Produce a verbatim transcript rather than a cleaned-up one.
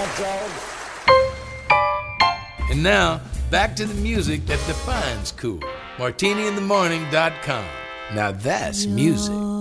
hot dog. And now, back to the music that defines cool. martini in the morning dot com. Now that's music.